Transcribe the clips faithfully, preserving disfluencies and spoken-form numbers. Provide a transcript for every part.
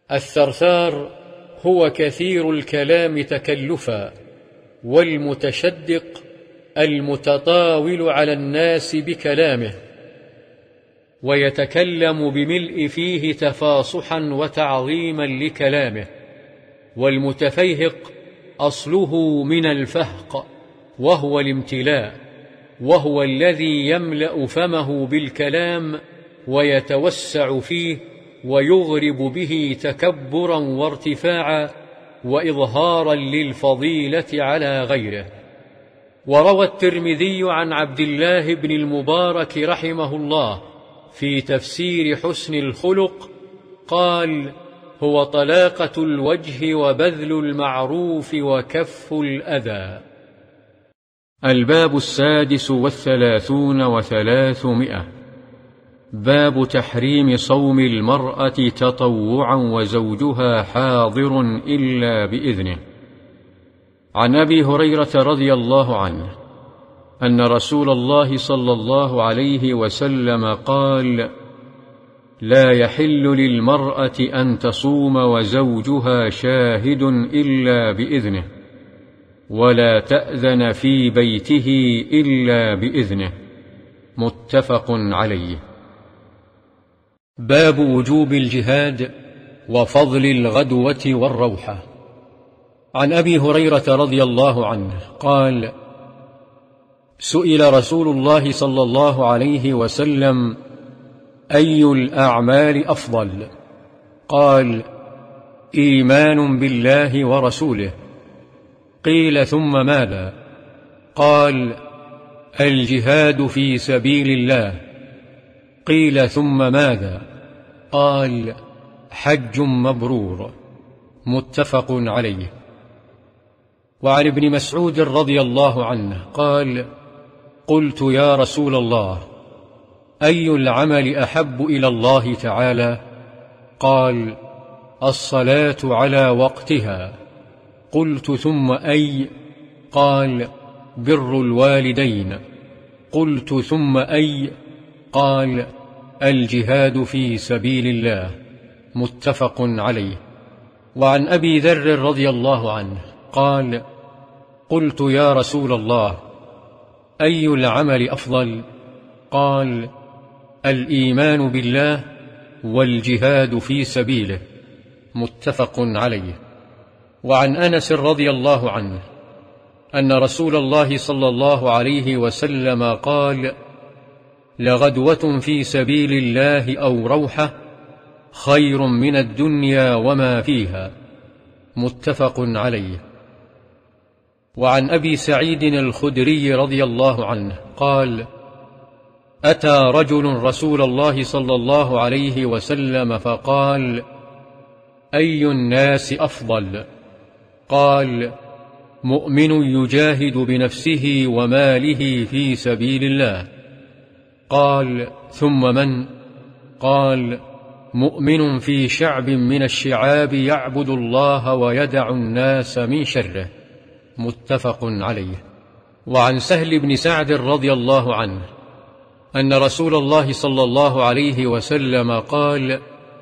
الثرثار هو كثير الكلام تكلفا، والمتشدق المتطاول على الناس بكلامه، ويتكلم بملء فيه تفاصحا وتعظيما لكلامه. والمتفيهق أصله من الفهق، وهو الامتلاء، وهو الذي يملأ فمه بالكلام ويتوسع فيه ويغرب به تكبرا وارتفاعا وإظهارا للفضيلة على غيره. وروى الترمذي عن عبد الله بن المبارك رحمه الله في تفسير حسن الخلق قال: هو طلاقة الوجه وبذل المعروف وكف الأذى. الباب السادس والثلاثون وثلاثمائة. باب تحريم صوم المرأة تطوعا وزوجها حاضر إلا بإذنه. عن أبي هريرة رضي الله عنه أن رسول الله صلى الله عليه وسلم قال: لا يحل للمرأة أن تصوم وزوجها شاهد إلا بإذنه، ولا تأذن في بيته إلا بإذنه. متفق عليه. باب وجوب الجهاد وفضل الغدوة والروحة. عن أبي هريرة رضي الله عنه قال: سئل رسول الله صلى الله عليه وسلم: أي الأعمال أفضل؟ قال: إيمان بالله ورسوله. قيل: ثم ماذا؟ قال: الجهاد في سبيل الله. قيل: ثم ماذا؟ قال: حج مبرور. متفق عليه. وعن ابن مسعود رضي الله عنه قال: قلت يا رسول الله، أي العمل أحب إلى الله تعالى؟ قال: الصلاة على وقتها. قلت: ثم أي؟ قال: بر الوالدين. قلت: ثم أي؟ قال: الجهاد في سبيل الله. متفق عليه. وعن أبي ذر رضي الله عنه قال: قلت يا رسول الله، أي العمل أفضل؟ قال: الإيمان بالله والجهاد في سبيله. متفق عليه. وعن أنس رضي الله عنه أن رسول الله صلى الله عليه وسلم قال: لغدوة في سبيل الله أو روحة خير من الدنيا وما فيها. متفق عليه. وعن أبي سعيد الخدري رضي الله عنه قال: أتى رجل رسول الله صلى الله عليه وسلم فقال: أي الناس أفضل؟ قال: مؤمن يجاهد بنفسه وماله في سبيل الله. قال: ثم من؟ قال: مؤمن في شعب من الشعاب يعبد الله ويدع الناس من شره. متفق عليه. وعن سهل بن سعد رضي الله عنه أن رسول الله صلى الله عليه وسلم قال: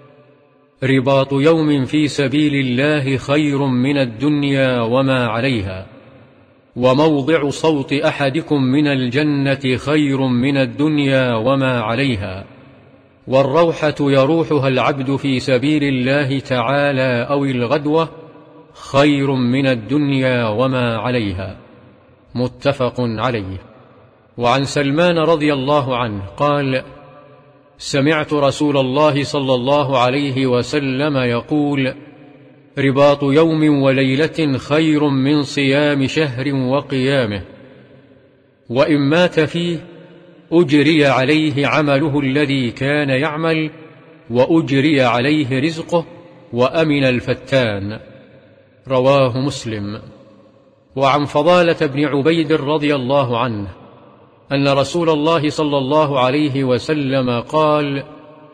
رباط يوم في سبيل الله خير من الدنيا وما عليها، وموضع صوت أحدكم من الجنة خير من الدنيا وما عليها، والروحة يروحها العبد في سبيل الله تعالى أو الغدوة خير من الدنيا وما عليها. متفق عليه. وعن سلمان رضي الله عنه قال: سمعت رسول الله صلى الله عليه وسلم يقول: رباط يوم وليلة خير من صيام شهر وقيامه، وإن مات فيه أجري عليه عمله الذي كان يعمل، وأجري عليه رزقه، وأمن الفتان. رواه مسلم. وعن فضالة بن عبيد رضي الله عنه أن رسول الله صلى الله عليه وسلم قال: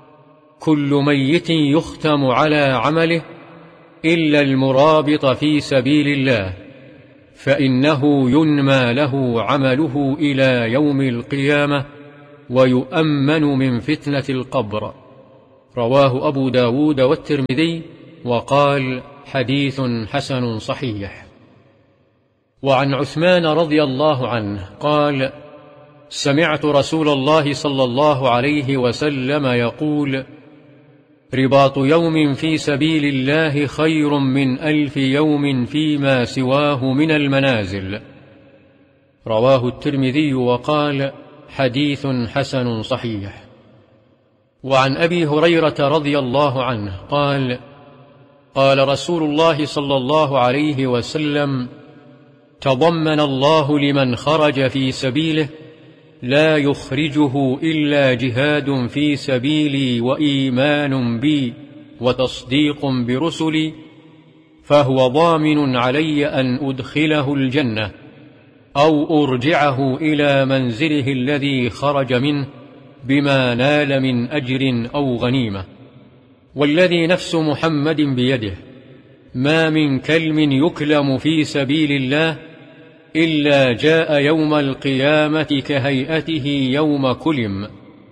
كل ميت يختم على عمله إلا المرابط في سبيل الله، فإنه ينمى له عمله إلى يوم القيامة ويؤمن من فتنة القبر. رواه أبو داود والترمذي وقال: حديث حسن صحيح. وعن عثمان رضي الله عنه قال: سمعت رسول الله صلى الله عليه وسلم يقول: رباط يوم في سبيل الله خير من ألف يوم فيما سواه من المنازل. رواه الترمذي وقال: حديث حسن صحيح. وعن أبي هريرة رضي الله عنه قال: قال رسول الله صلى الله عليه وسلم: تضمن الله لمن خرج في سبيله لا يخرجه إلا جهاد في سبيلي وإيمان بي وتصديق برسلي، فهو ضامن علي أن أدخله الجنة أو أرجعه إلى منزله الذي خرج منه بما نال من أجر أو غنيمة. والذي نفس محمد بيده ما من كلم يكلم في سبيل الله إلا جاء يوم القيامة كهيئته يوم كلم،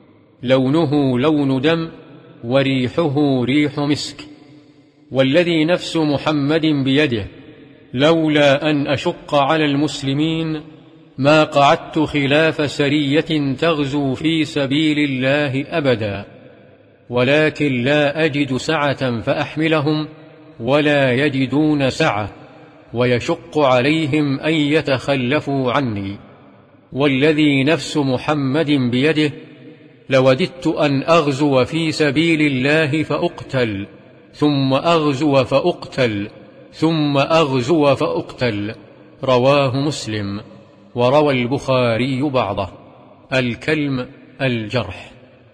لونه لون دم وريحه ريح مسك. والذي نفس محمد بيده لولا أن أشق على المسلمين ما قعدت خلاف سرية تغزو في سبيل الله أبدا، ولكن لا أجد سعة فأحملهم ولا يجدون سعة، ويشق عليهم أن يتخلفوا عني. والذي نفس محمد بيده لوددت أن أغزو في سبيل الله فأقتل ثم أغزو فأقتل ثم أغزو فأقتل. رواه مسلم. وروى البخاري بعضه. الكلم الجرح.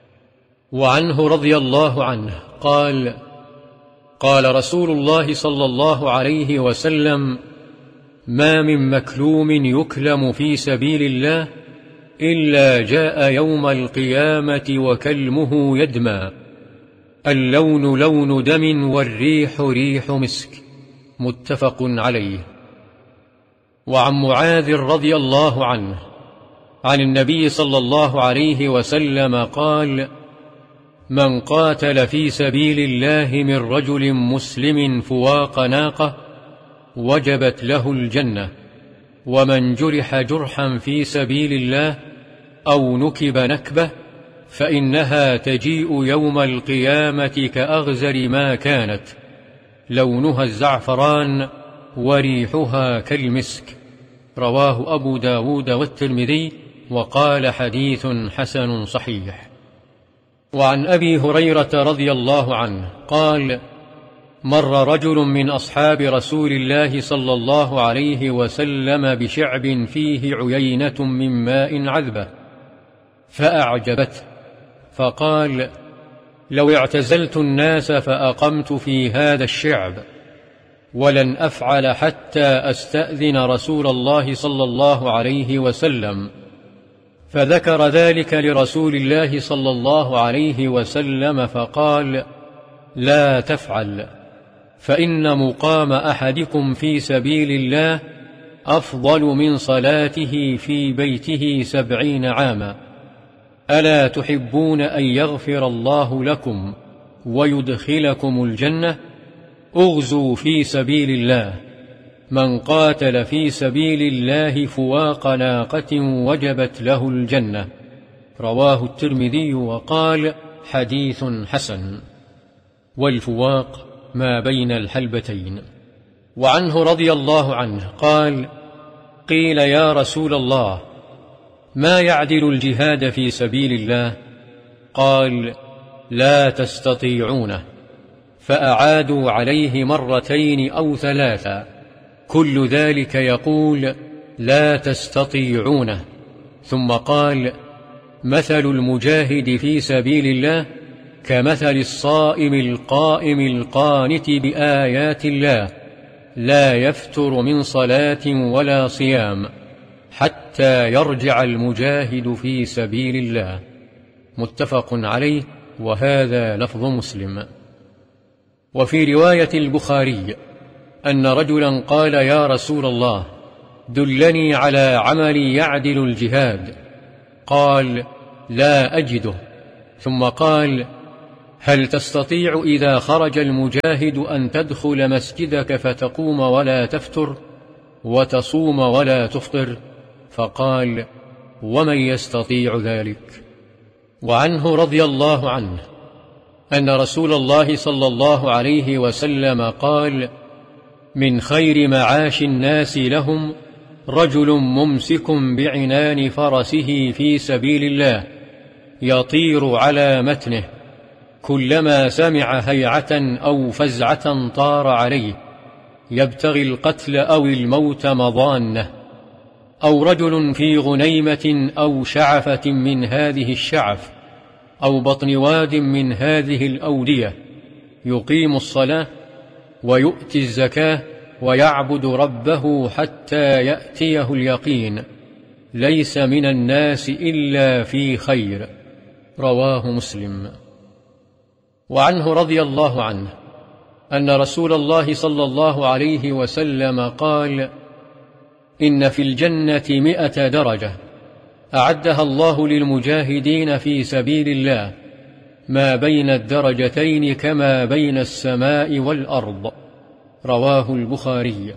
وعنه رضي الله عنه قال: قال رسول الله صلى الله عليه وسلم: ما من مكلوم يكلم في سبيل الله إلا جاء يوم القيامة وكلمه يدمى، اللون لون دم والريح ريح مسك. متفق عليه. وعن معاذ رضي الله عنه عن النبي صلى الله عليه وسلم قال: من قاتل في سبيل الله من رجل مسلم فواق ناقة وجبت له الجنة، ومن جرح جرحا في سبيل الله أو نكب نكبة فإنها تجيء يوم القيامة كأغزر ما كانت، لونها الزعفران وريحها كالمسك. رواه أبو داود والترمذي وقال: حديث حسن صحيح. وعن أبي هريرة رضي الله عنه قال: مر رجل من أصحاب رسول الله صلى الله عليه وسلم بشعب فيه عيينة من ماء عذبة فأعجبته، فقال: لو اعتزلت الناس فأقمت في هذا الشعب ولن أفعل حتى أستأذن رسول الله صلى الله عليه وسلم. فذكر ذلك لرسول الله صلى الله عليه وسلم فقال: لا تفعل، فإن مقام أحدكم في سبيل الله أفضل من صلاته في بيته سبعين عاما. ألا تحبون أن يغفر الله لكم ويدخلكم الجنة؟ اغزوا في سبيل الله. من قاتل في سبيل الله فواق ناقة وجبت له الجنة. رواه الترمذي وقال: حديث حسن. والفواق ما بين الحلبتين. وعنه رضي الله عنه قال: قيل يا رسول الله ما يعدل الجهاد في سبيل الله؟ قال: لا تستطيعونه. فأعادوا عليه مرتين أو ثلاثا، كل ذلك يقول: لا تستطيعونه. ثم قال: مثل المجاهد في سبيل الله كمثل الصائم القائم القانت بآيات الله، لا يفتر من صلاة ولا صيام حتى يرجع المجاهد في سبيل الله. متفق عليه، وهذا لفظ مسلم. وفي رواية البخاري أن رجلا قال: يا رسول الله دلني على عمل يعدل الجهاد. قال: لا أجده. ثم قال: هل تستطيع إذا خرج المجاهد أن تدخل مسجدك فتقوم ولا تفتر وتصوم ولا تفطر؟ فقال: ومن يستطيع ذلك؟ وعنه رضي الله عنه أن رسول الله صلى الله عليه وسلم قال: من خير معاش الناس لهم رجل ممسك بعنان فرسه في سبيل الله يطير على متنه، كلما سمع هيعة أو فزعة طار عليه يبتغي القتل أو الموت مضانه، أو رجل في غنيمة أو شعفة من هذه الشعف أو بطن واد من هذه الأودية يقيم الصلاة ويؤتي الزكاة ويعبد ربه حتى يأتيه اليقين، ليس من الناس إلا في خير. رواه مسلم. وعنه رضي الله عنه أن رسول الله صلى الله عليه وسلم قال: إن في الجنة مئة درجة أعدها الله للمجاهدين في سبيل الله، ما بين الدرجتين كما بين السماء والأرض. رواه البخاري.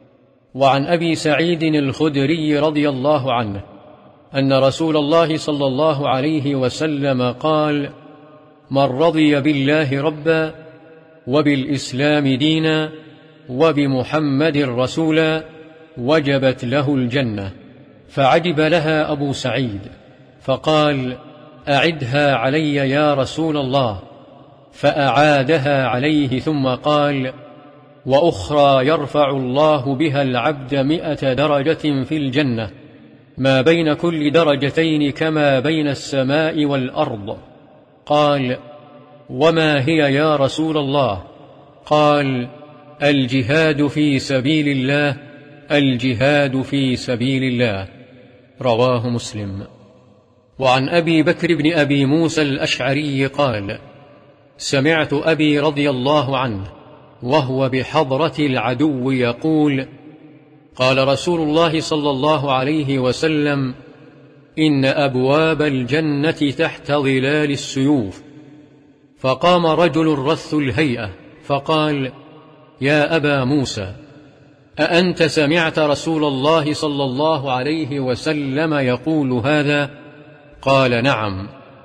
وعن أبي سعيد الخدري رضي الله عنه أن رسول الله صلى الله عليه وسلم قال: من رضي بالله ربا وبالإسلام دينا وبمحمد رسولا وجبت له الجنة. فعجب لها أبو سعيد فقال: أعدها علي يا رسول الله. فأعادها عليه ثم قال: وأخرى يرفع الله بها العبد مئة درجة في الجنة، ما بين كل درجتين كما بين السماء والأرض. قال: وما هي يا رسول الله؟ قال: الجهاد في سبيل الله، الجهاد في سبيل الله. رواه مسلم. وعن أبي بكر بن أبي موسى الأشعري قال: سمعت أبي رضي الله عنه وهو بحضرة العدو يقول: قال رسول الله صلى الله عليه وسلم: إن أبواب الجنة تحت ظلال السيوف. فقام رجل رث الهيئة فقال: يا أبا موسى، أأنت سمعت رسول الله صلى الله عليه وسلم يقول هذا؟ قال: نعم.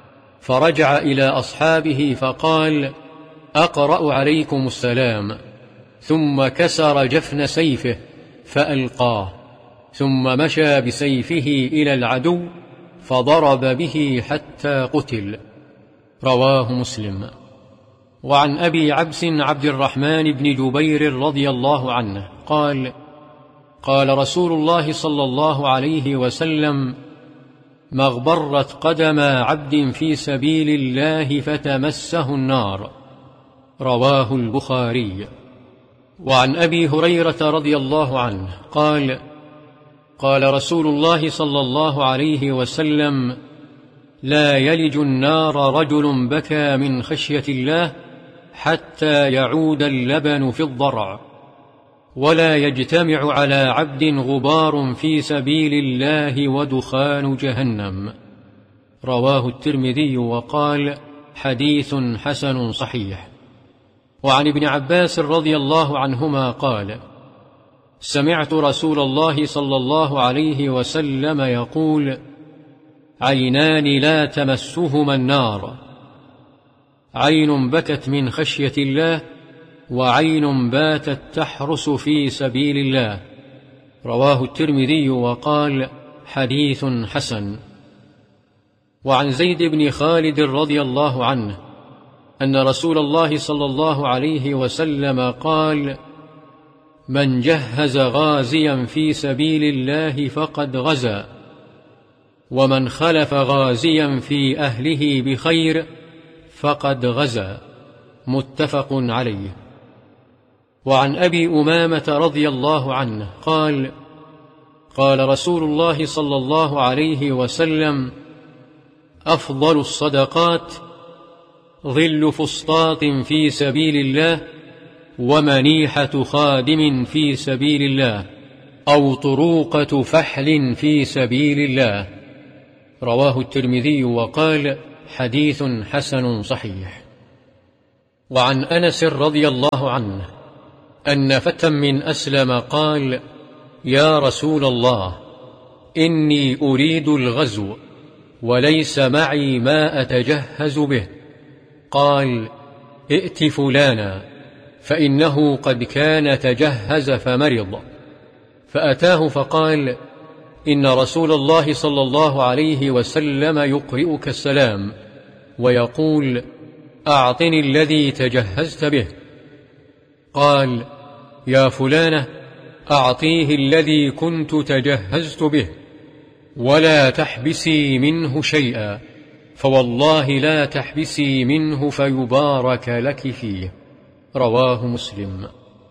فرجع إلى أصحابه فقال: أقرأ عليكم السلام. ثم كسر جفن سيفه فألقاه، ثم مشى بسيفه إلى العدو فضرب به حتى قتل. رواه مسلم. وعن أبي عبس عبد الرحمن بن جبير رضي الله عنه قال: قال رسول الله صلى الله عليه وسلم: ما اغبرت قدم عبد في سبيل الله فتمسه النار. رواه البخاري. وعن أبي هريرة رضي الله عنه قال: قال رسول الله صلى الله عليه وسلم: لا يلج النار رجل بكى من خشية الله حتى يعود اللبن في الضرع، ولا يجتمع على عبد غبار في سبيل الله ودخان جهنم. رواه الترمذي وقال: حديث حسن صحيح. وعن ابن عباس رضي الله عنهما قال: سمعت رسول الله صلى الله عليه وسلم يقول: عينان لا تمسهما النار، عين بكت من خشية الله، وعين باتت تحرس في سبيل الله. رواه الترمذي وقال: حديث حسن. وعن زيد بن خالد رضي الله عنه أن رسول الله صلى الله عليه وسلم قال: من جهز غازيا في سبيل الله فقد غزا، ومن خلف غازيا في أهله بخير فقد غزا. متفق عليه. وعن أبي أمامة رضي الله عنه قال: قال رسول الله صلى الله عليه وسلم: أفضل الصدقات ظل فسطاط في سبيل الله، ومنيحة خادم في سبيل الله، أو طروقة فحل في سبيل الله. رواه الترمذي وقال: حديث حسن صحيح. وعن أنس رضي الله عنه أن فتى من أسلم قال: يا رسول الله، إني أريد الغزو وليس معي ما أتجهز به. قال: ائت فلانا فإنه قد كان تجهز فمرض. فأتاه فقال: إن رسول الله صلى الله عليه وسلم يقرئك السلام ويقول: أعطني الذي تجهزت به. قال: يا فلانة، أعطيه الذي كنت تجهزت به، ولا تحبسي منه شيئا، فوالله لا تحبسي منه فيبارك لك فيه. رواه مسلم.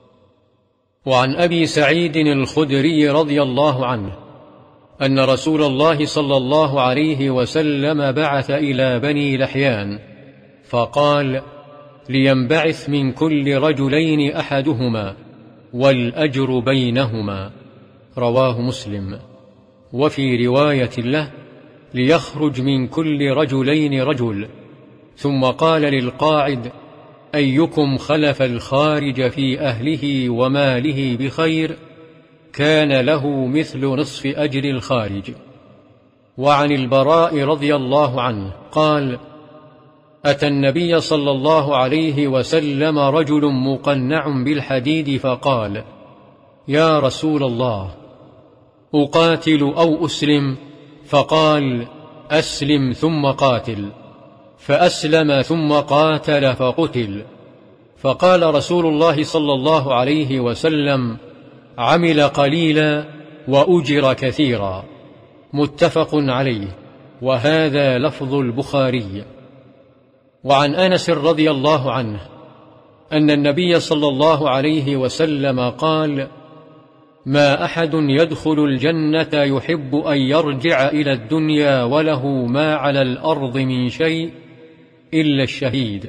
وعن أبي سعيد الخدري رضي الله عنه أن رسول الله صلى الله عليه وسلم بعث إلى بني لحيان فقال: لينبعث من كل رجلين أحدهما والأجر بينهما. رواه مسلم. وفي رواية له: ليخرج من كل رجلين رجل. ثم قال للقاعد: أيكم خلف الخارج في أهله وماله بخير كان له مثل نصف أجر الخارج. وعن البراء رضي الله عنه قال: أتى النبي صلى الله عليه وسلم رجل مقنع بالحديد فقال: يا رسول الله، أقاتل أو أسلم؟ فقال: أسلم ثم قاتل. فأسلم ثم قاتل فقتل. فقال رسول الله صلى الله عليه وسلم: عمل قليلا وأجر كثيرا. متفق عليه، وهذا لفظ البخاري. وعن أنس رضي الله عنه أن النبي صلى الله عليه وسلم قال: ما أحد يدخل الجنة يحب أن يرجع إلى الدنيا وله ما على الأرض من شيء إلا الشهيد،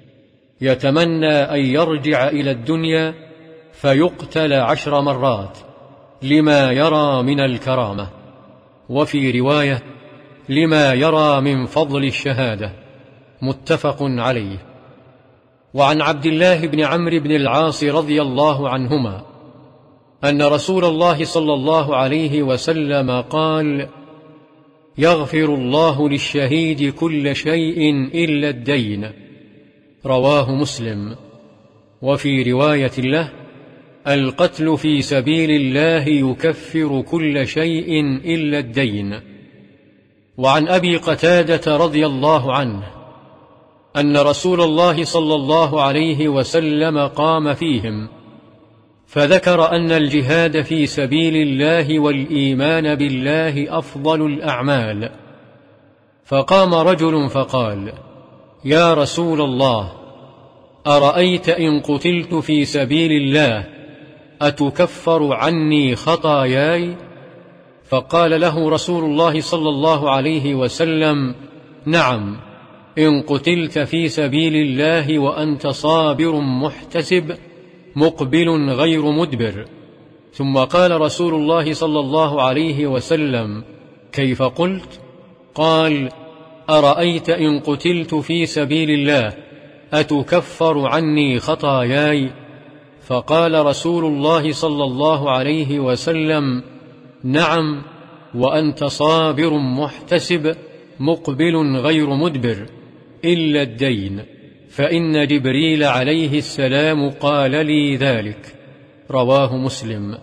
يتمنى أن يرجع إلى الدنيا فيقتل عشر مرات لما يرى من الكرامة، وفي رواية: لما يرى من فضل الشهادة. متفق عليه. وعن عبد الله بن عمرو بن العاص رضي الله عنهما أن رسول الله صلى الله عليه وسلم قال: يغفر الله للشهيد كل شيء إلا الدين. رواه مسلم. وفي رواية له: القتل في سبيل الله يكفر كل شيء إلا الدين. وعن أبي قتادة رضي الله عنه أن رسول الله صلى الله عليه وسلم قام فيهم فذكر أن الجهاد في سبيل الله والإيمان بالله أفضل الأعمال. فقام رجل فقال: يا رسول الله، أرأيت إن قتلت في سبيل الله أتكفر عني خطاياي؟ فقال له رسول الله صلى الله عليه وسلم: نعم، إن قتلت في سبيل الله وأنت صابر محتسب مقبل غير مدبر. ثم قال رسول الله صلى الله عليه وسلم: كيف قلت؟ قال: أرأيت إن قتلت في سبيل الله أتكفر عني خطاياي؟ فقال رسول الله صلى الله عليه وسلم: نعم، وأنت صابر محتسب مقبل غير مدبر إلا الدين، فإن جبريل عليه السلام قال لي ذلك. رواه مسلم.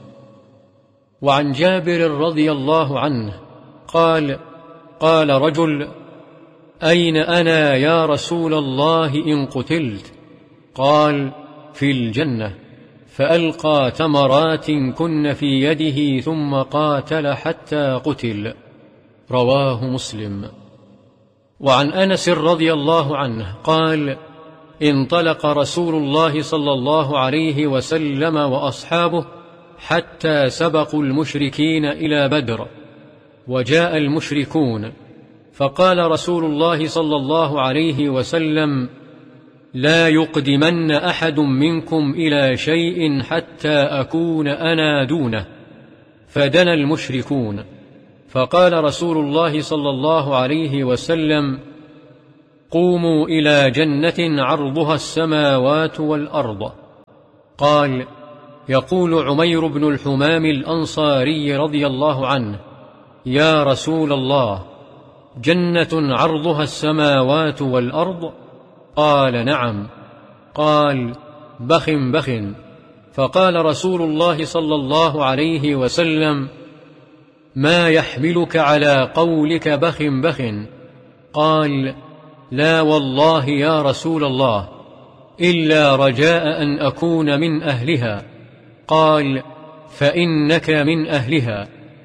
وعن جابر رضي الله عنه قال: قال رجل: أين أنا يا رسول الله إن قتلت؟ قال: في الجنة. فألقى تمرات كن في يده ثم قاتل حتى قتل. رواه مسلم. وعن أنس رضي الله عنه قال: انطلق رسول الله صلى الله عليه وسلم وأصحابه حتى سبقوا المشركين إلى بدر، وجاء المشركون فقال رسول الله صلى الله عليه وسلم: لا يقدمن أحد منكم إلى شيء حتى أكون أنا دونه. فدنا المشركون فقال رسول الله صلى الله عليه وسلم: قوموا إلى جنة عرضها السماوات والأرض. قال: يقول عمير بن الحمام الأنصاري رضي الله عنه: يا رسول الله، جنة عرضها السماوات والأرض؟ قال: نعم. قال: بخ بخ. فقال رسول الله صلى الله عليه وسلم: ما يحملك على قولك بخ بخ؟ قال: لا والله يا رسول الله، إلا رجاء أن أكون من أهلها. قال: فإنك من أهلها.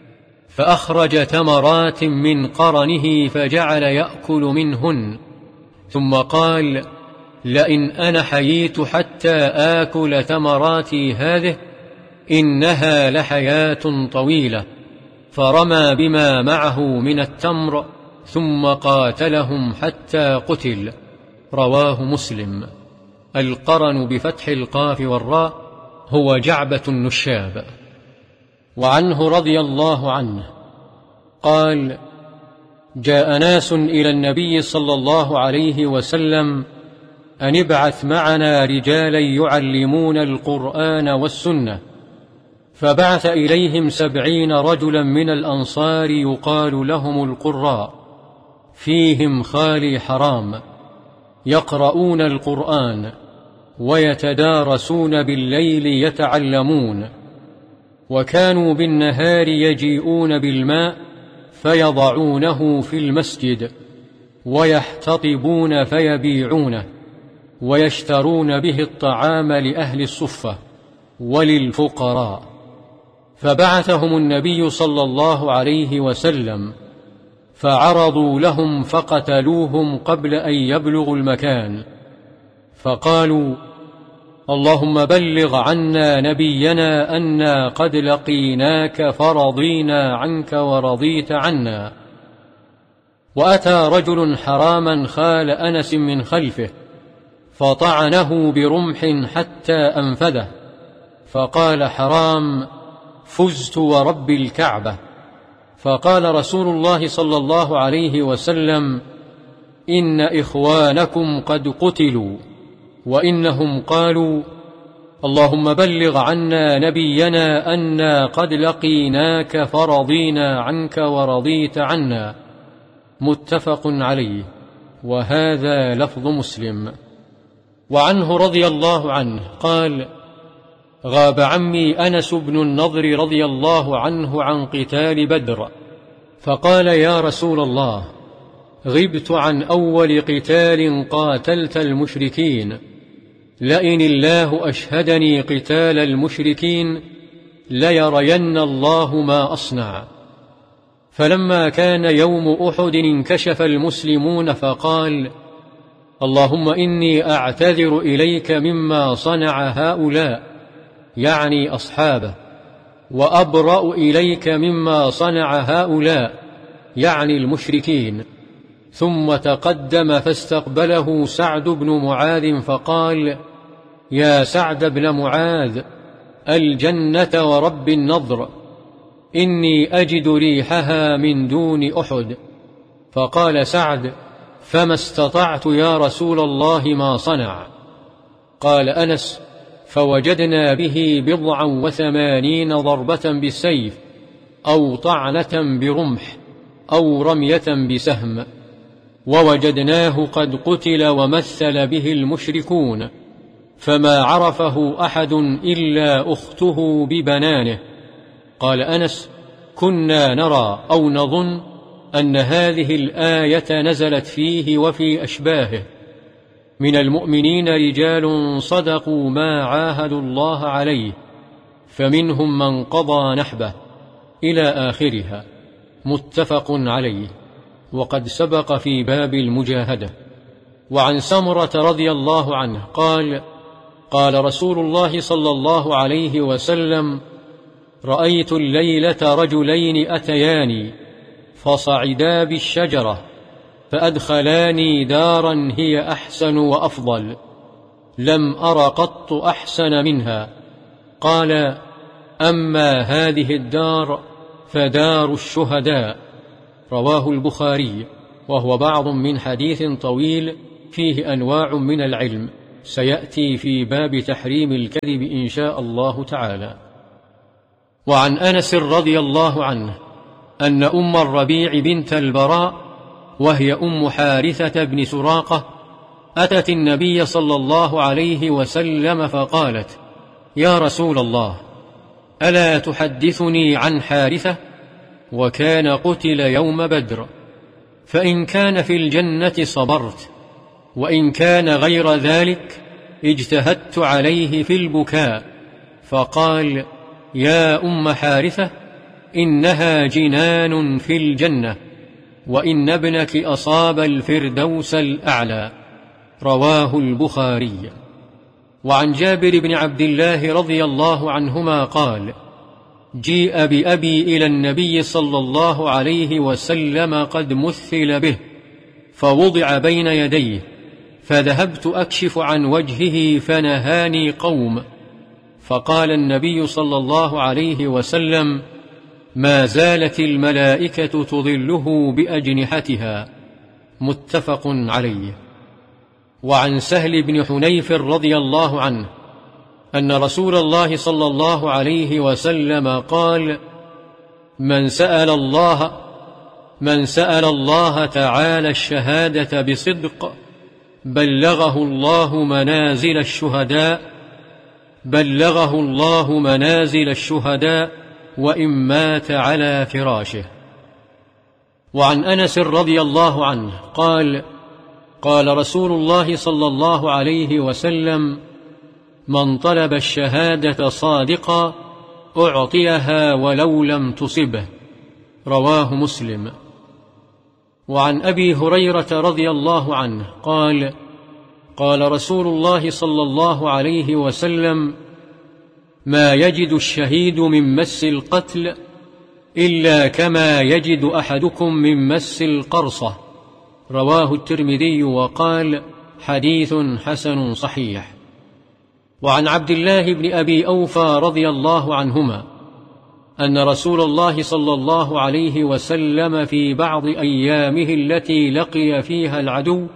فأخرج تمرات من قرنه فجعل يأكل منهن، ثم قال: لئن أنا حييت حتى آكل تمراتي هذه إنها لحياة طويلة. فرمى بما معه من التمر ثم قاتلهم حتى قتل. رواه مسلم. القرن بفتح القاف والراء هو جعبة النشاب. وعنه رضي الله عنه قال: جاء ناس إلى النبي صلى الله عليه وسلم أن ابعث معنا رجالا يعلمون القرآن والسنة، فبعث إليهم سبعين رجلا من الأنصار يقال لهم القراء، فيهم خالي حرام، يقرؤون القرآن ويتدارسون بالليل يتعلمون، وكانوا بالنهار يجيئون بالماء فيضعونه في المسجد، ويحتطبون فيبيعونه، ويشترون به الطعام لأهل الصفة وللفقراء. فبعثهم النبي صلى الله عليه وسلم فعرضوا لهم فقتلوهم قبل أن يبلغوا المكان، فقالوا: اللهم بلغ عنا نبينا أنا قد لقيناك فرضينا عنك ورضيت عنا. وأتى رجل حراما خال أنس من خلفه فطعنه برمح حتى أنفذه، فقال حرام: فزت ورب الكعبة. فقال رسول الله صلى الله عليه وسلم: إن إخوانكم قد قتلوا، وإنهم قالوا: اللهم بلغ عنا نبينا أنا قد لقيناك فرضينا عنك ورضيت عنا. متفق عليه، وهذا لفظ مسلم. وعنه رضي الله عنه قال: غاب عمي أنس بن النضر رضي الله عنه عن قتال بدر، فقال: يا رسول الله، غبت عن أول قتال قاتلت المشركين، لئن الله أشهدني قتال المشركين ليرين الله ما أصنع. فلما كان يوم أحد انكشف المسلمون فقال: اللهم إني أعتذر إليك مما صنع هؤلاء، يعني أصحابه، وأبرأ إليك مما صنع هؤلاء، يعني المشركين. ثم تقدم فاستقبله سعد بن معاذ فقال: يا سعد بن معاذ، الجنة ورب النضر، إني أجد ريحها من دون أحد. فقال سعد: فما استطعت يا رسول الله ما صنع. قال أنس: فوجدنا به بضعا وثمانين ضربة بالسيف، أو طعنة برمح، أو رمية بسهم، ووجدناه قد قتل ومثل به المشركون، فما عرفه أحد إلا أخته ببنانه. قال أنس: كنا نرى أو نظن أن هذه الآية نزلت فيه وفي أشباهه: من المؤمنين رجال صدقوا ما عاهدوا الله عليه، فمنهم من قضى نحبه، إلى آخرها. متفق عليه، وقد سبق في باب المجاهدة. وعن سمرة رضي الله عنه قال: قال رسول الله صلى الله عليه وسلم: رأيت الليلة رجلين أتياني فصعدا بالشجرة فأدخلاني دارا هي أحسن وأفضل، لم أر قط أحسن منها. قال: أما هذه الدار فدار الشهداء. رواه البخاري، وهو بعض من حديث طويل فيه أنواع من العلم سيأتي في باب تحريم الكذب إن شاء الله تعالى. وعن أنس رضي الله عنه أن أم الربيع بنت البراء وهي أم حارثة بن سراقة أتت النبي صلى الله عليه وسلم فقالت: يا رسول الله، ألا تحدثني عن حارثة؟ وكان قتل يوم بدر، فإن كان في الجنة صبرت، وإن كان غير ذلك اجتهدت عليه في البكاء. فقال: يا أم حارثة، إنها جنان في الجنة، وإن ابنك أصاب الفردوس الأعلى. رواه البخاري. وعن جابر بن عبد الله رضي الله عنهما قال: جيء بأبي إلى النبي صلى الله عليه وسلم قد مثل به، فوضع بين يديه، فذهبت أكشف عن وجهه فنهاني قوم، فقال النبي صلى الله عليه وسلم: ما زالت الملائكة تظله بأجنحتها. متفق عليه. وعن سهل بن حنيف رضي الله عنه أن رسول الله صلى الله عليه وسلم قال: من سأل الله من سأل الله تعالى الشهادة بصدق بلغه الله منازل الشهداء بلغه الله منازل الشهداء وإن مات على فراشه. وعن أنس رضي الله عنه قال: قال رسول الله صلى الله عليه وسلم: من طلب الشهادة صادقا أعطيها ولو لم تصبه. رواه مسلم. وعن أبي هريرة رضي الله عنه قال: قال رسول الله صلى الله عليه وسلم: ما يجد الشهيد من مس القتل إلا كما يجد أحدكم من مس القرصة. رواه الترمذي وقال: حديث حسن صحيح. وعن عبد الله بن أبي أوفى رضي الله عنهما أن رسول الله صلى الله عليه وسلم في بعض أيامه التي لقي فيها العدو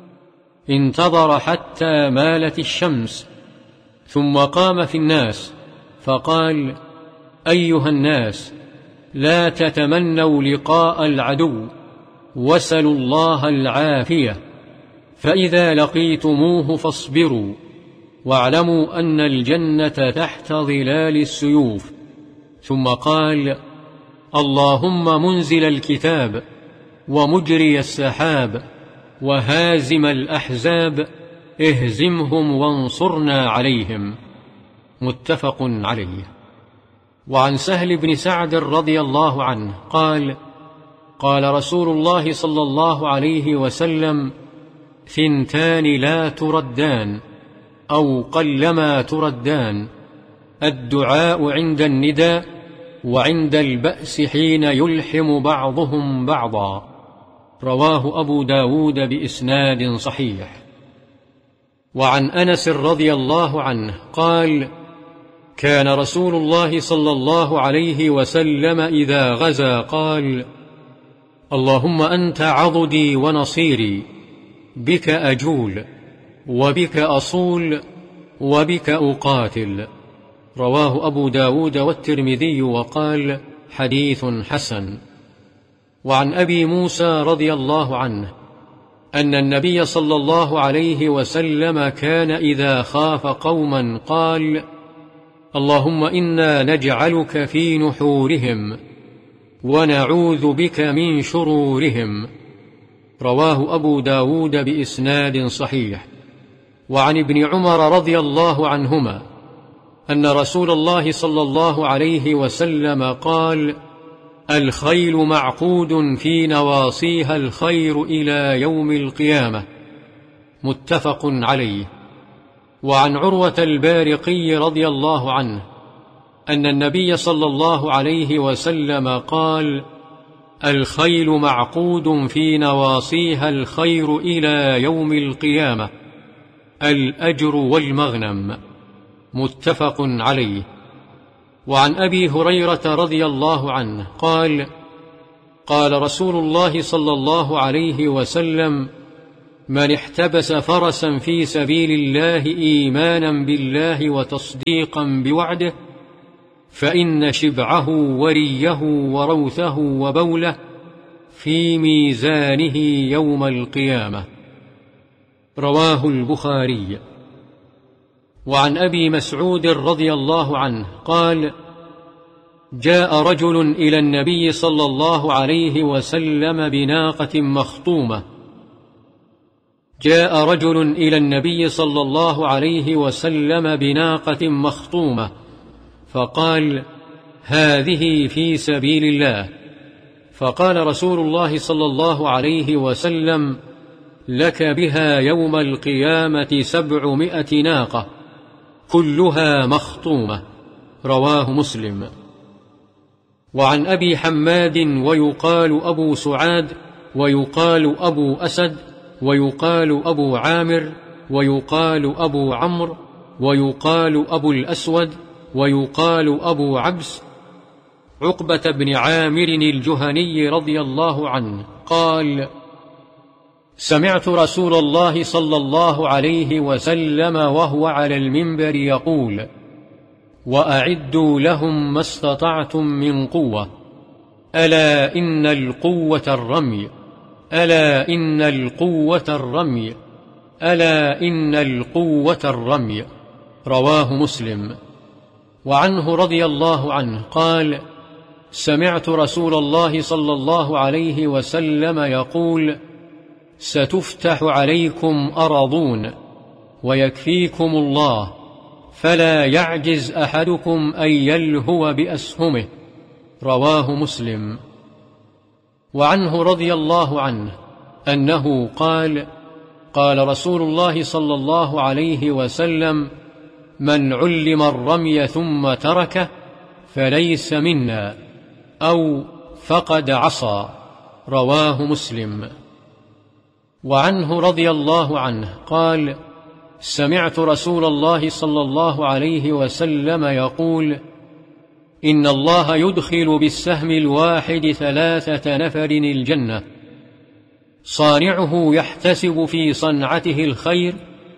انتظر حتى مالت الشمس، ثم قام في الناس فقال: أيها الناس، لا تتمنوا لقاء العدو، واسألوا الله العافية، فإذا لقيتموه فاصبروا، واعلموا أن الجنة تحت ظلال السيوف. ثم قال: اللهم منزل الكتاب ومجري السحاب وهازم الأحزاب اهزمهم وانصرنا عليهم. متفق عليه. وعن سهل بن سعد رضي الله عنه قال: قال رسول الله صلى الله عليه وسلم: ثنتان لا تردان أو قلما تردان: الدعاء عند النداء، وعند البأس حين يلحم بعضهم بعضا. رواه أبو داود بإسناد صحيح. وعن أنس رضي الله عنه قال: كان رسول الله صلى الله عليه وسلم إذا غزا قال: اللهم أنت عضدي ونصيري، بك أجول وبك أصول وبك أقاتل. رواه أبو داود والترمذي وقال: حديث حسن. وعن أبي موسى رضي الله عنه أن النبي صلى الله عليه وسلم كان إذا خاف قوما قال: اللهم إنا نجعلك في نحورهم ونعوذ بك من شرورهم. رواه أبو داود بإسناد صحيح. وعن ابن عمر رضي الله عنهما أن رسول الله صلى الله عليه وسلم قال: الخيل معقود في نواصيها الخير إلى يوم القيامة. متفق عليه. وعن عروة البارقي رضي الله عنه أن النبي صلى الله عليه وسلم قال: الخيل معقود في نواصيها الخير إلى يوم القيامة، الأجر والمغنم. متفق عليه. وعن أبي هريرة رضي الله عنه قال: قال رسول الله صلى الله عليه وسلم: من احتبس فرسا في سبيل الله إيمانا بالله وتصديقا بوعده فإن شبعه وريه وروثه وبوله في ميزانه يوم القيامة. رواه البخاري. وعن أبي مسعود رضي الله عنه قال: جاء رجل إلى النبي صلى الله عليه وسلم بناقة مخطومة جاء رجل إلى النبي صلى الله عليه وسلم بناقة مخطومة فقال: هذه في سبيل الله. فقال رسول الله صلى الله عليه وسلم: لك بها يوم القيامة سبعمائة ناقة كلها مخطومة. رواه مسلم. وعن أبي حماد ويقال أبو سعاد ويقال أبو أسد ويقال أبو عامر ويقال أبو عمرو ويقال أبو الأسود ويقال أبو عبس عقبة بن عامر الجهني رضي الله عنه قال: سمعت رسول الله صلى الله عليه وسلم وهو على المنبر يقول: وأعدوا لهم ما استطعتم من قوة، ألا إن القوة الرمي، ألا إن القوة الرمي، ألا إن القوة الرمي. رواه مسلم. وعنه رضي الله عنه قال: سمعت رسول الله صلى الله عليه وسلم يقول: ستفتح عليكم أراضون ويكفيكم الله، فلا يعجز أحدكم أن يلهو بأسهمه. رواه مسلم. وعنه رضي الله عنه أنه قال: قال رسول الله صلى الله عليه وسلم: من علم الرمي ثم تركه فليس منا، أو فقد عصى. رواه مسلم. وعنه رضي الله عنه قال: سمعت رسول الله صلى الله عليه وسلم يقول: إن الله يدخل بالسهم الواحد ثلاثة نفر الجنة، صانعه يحتسب في صنعته الخير،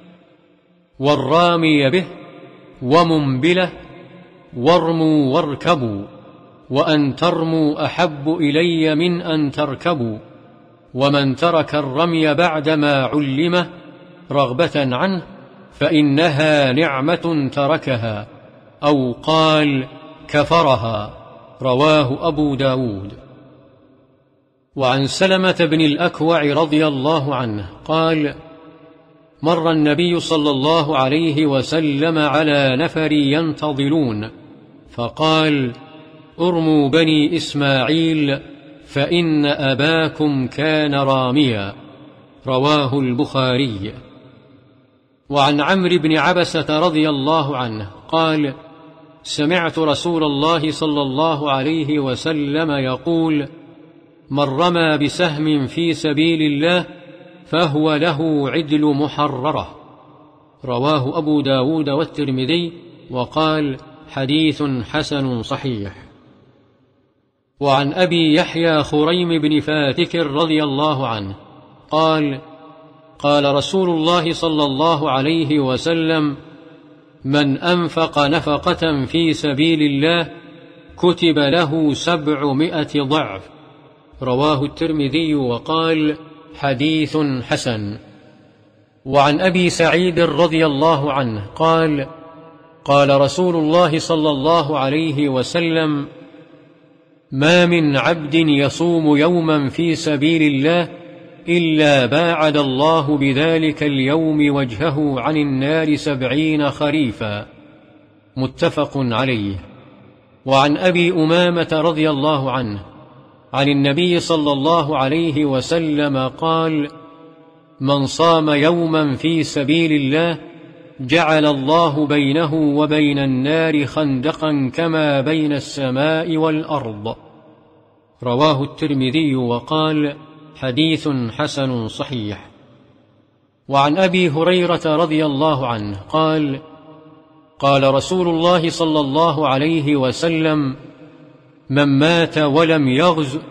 والرامي به، ومنبله، وارموا واركبوا، وأن ترموا أحب إلي من أن تركبوا، ومن ترك الرمي بعدما علمه رغبة عنه فإنها نعمة تركها، أو قال كفرها. رواه أبو داود. وعن سلمة بن الأكوع رضي الله عنه قال: مر النبي صلى الله عليه وسلم على نفر ينتظلون فقال: ارموا بني إسماعيل فإن أباكم كان راميا. رواه البخاري. وعن عمرو بن عبسة رضي الله عنه قال: سمعت رسول الله صلى الله عليه وسلم يقول: من رمى بسهم في سبيل الله فهو له عدل محررة. رواه أبو داود والترمذي وقال: حديث حسن صحيح. وعن أبي يحيى خريم بن فاتك رضي الله عنه قال: قال رسول الله صلى الله عليه وسلم: من أنفق نفقة في سبيل الله كتب له سبعمائة ضعف. رواه الترمذي وقال: حديث حسن. وعن أبي سعيد رضي الله عنه قال: قال رسول الله صلى الله عليه وسلم: ما من عبد يصوم يوما في سبيل الله إلا باعد الله بذلك اليوم وجهه عن النار سبعين خريفا. متفق عليه. وعن أبي أمامة رضي الله عنه عن النبي صلى الله عليه وسلم قال: من صام يوما في سبيل الله جعل الله بينه وبين النار خندقا كما بين السماء والأرض. رواه الترمذي وقال: حديث حسن صحيح. وعن أبي هريرة رضي الله عنه قال: قال رسول الله صلى الله عليه وسلم: من مات ولم يغز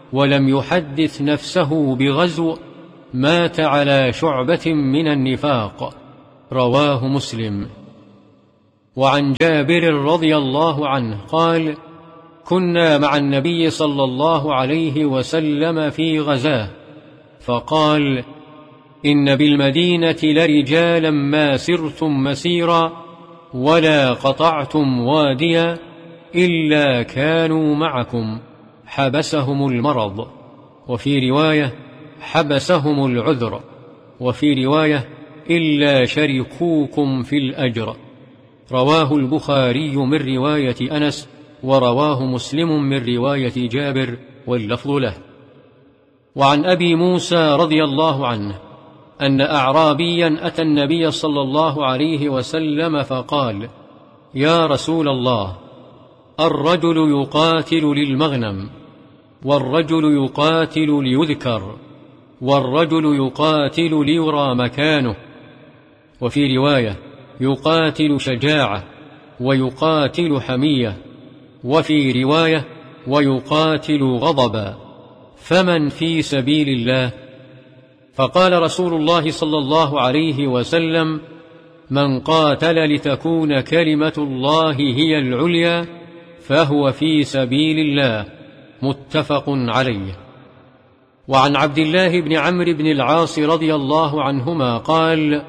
ولم يحدث نفسه بغزو مات على شعبة من النفاق. رواه مسلم. وعن جابر رضي الله عنه قال: كنا مع النبي صلى الله عليه وسلم في غزاه، فقال: إن بالمدينة لرجالا ما سرتم مسيرا ولا قطعتم واديا إلا كانوا معكم، حبسهم المرض، وفي رواية حبسهم العذر، وفي رواية إلا شركوكم في الأجر. رواه البخاري من رواية أنس، ورواه مسلم من رواية جابر، واللفظ له. وعن أبي موسى رضي الله عنه أن أعرابيا أتى النبي صلى الله عليه وسلم فقال: يا رسول الله، الرجل يقاتل للمغنم، والرجل يقاتل ليذكر، والرجل يقاتل ليرى مكانه، وفي رواية يقاتل شجاعة، ويقاتل حمية، وفي رواية ويقاتل غضبا، فمن في سبيل الله؟ فقال رسول الله صلى الله عليه وسلم: من قاتل لتكون كلمة الله هي العليا فهو في سبيل الله. متفق عليه. وعن عبد الله بن عمرو بن العاص رضي الله عنهما قال: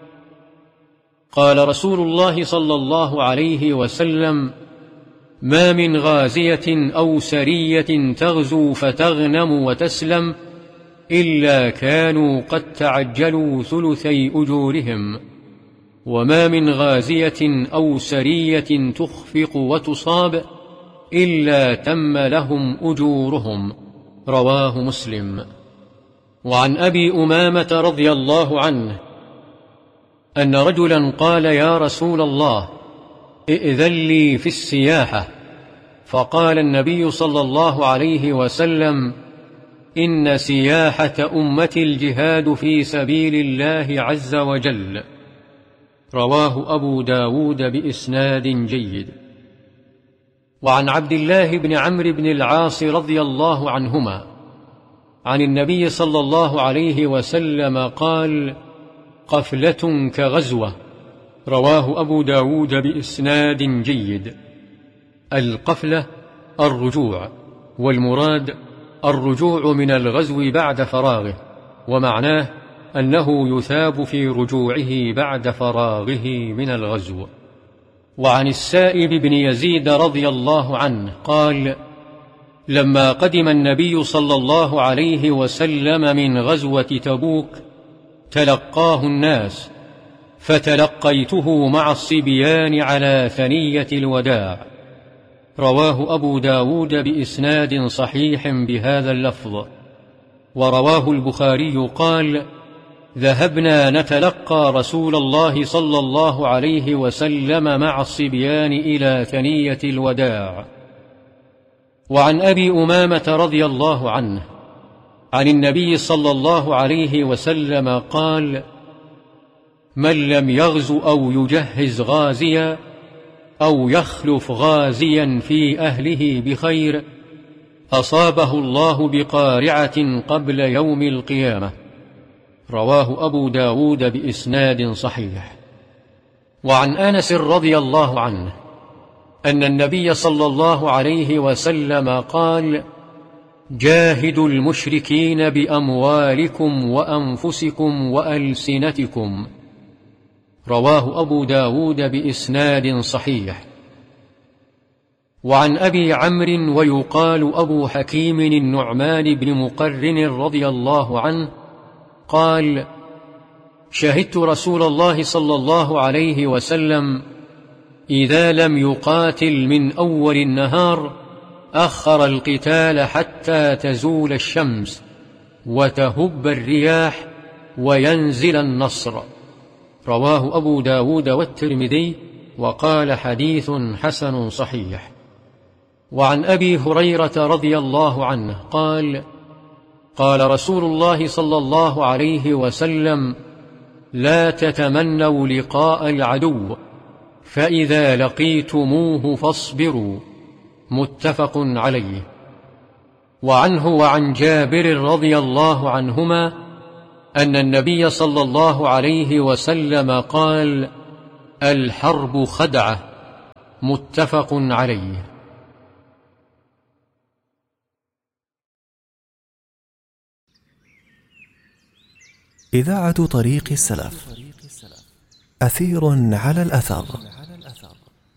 قال رسول الله صلى الله عليه وسلم: ما من غازية أو سرية تغزو فتغنم وتسلم إلا كانوا قد تعجلوا ثلثي أجورهم، وما من غازية أو سرية تخفق وتصاب إلا تم لهم أجورهم. رواه مسلم. وعن أبي أمامة رضي الله عنه أن رجلا قال: يا رسول الله، ائذن لي في السياحة. فقال النبي صلى الله عليه وسلم: إن سياحة أمتي الجهاد في سبيل الله عز وجل. رواه أبو داود بإسناد جيد. وعن عبد الله بن عمرو بن العاص رضي الله عنهما عن النبي صلى الله عليه وسلم قال: قفلة كغزوة. رواه أبو داود بإسناد جيد. القفلة الرجوع، والمراد الرجوع من الغزو بعد فراغه، ومعناه أنه يثاب في رجوعه بعد فراغه من الغزو. وعن السائب بن يزيد رضي الله عنه قال: لما قدم النبي صلى الله عليه وسلم من غزوة تبوك تلقاه الناس، فتلقيته مع الصبيان على ثنية الوداع. رواه أبو داود بإسناد صحيح بهذا اللفظ. ورواه البخاري قال: ذهبنا نتلقى رسول الله صلى الله عليه وسلم مع الصبيان إلى ثنية الوداع. وعن أبي أمامة رضي الله عنه عن النبي صلى الله عليه وسلم قال: من لم يغزو أو يجهز غازيا أو يخلف غازيا في أهله بخير أصابه الله بقارعة قبل يوم القيامة. رواه أبو داود بإسناد صحيح. وعن أنس رضي الله عنه أن النبي صلى الله عليه وسلم قال: جاهدوا المشركين بأموالكم وأنفسكم وألسنتكم. رواه أبو داود بإسناد صحيح. وعن أبي عمرو ويقال أبو حكيم النعمان بن مقرن رضي الله عنه قال: شهدت رسول الله صلى الله عليه وسلم إذا لم يقاتل من أول النهار أخر القتال حتى تزول الشمس وتهب الرياح وينزل النصر. رواه أبو داود والترمذي، وقال حديث حسن صحيح. وعن أبي هريرة رضي الله عنه قال: قال رسول الله صلى الله عليه وسلم: لا تتمنوا لقاء العدو، فإذا لقيتموه فاصبروا. متفق عليه. وعنه وعن جابر رضي الله عنهما أن النبي صلى الله عليه وسلم قال: الحرب خدعة. متفق عليه. إذاعة طريق السلف، أثير على الأثر.